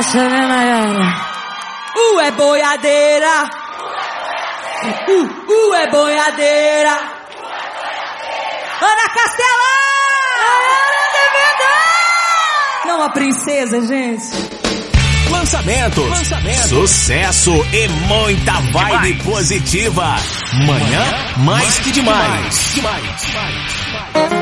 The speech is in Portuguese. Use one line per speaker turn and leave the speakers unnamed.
acha, né, Nayara?
É boiadeira. É boiadeira. Ana Castela! Não, a princesa, gente.
Lançamentos, sucesso e muita vibe positiva. Manhã mais que demais.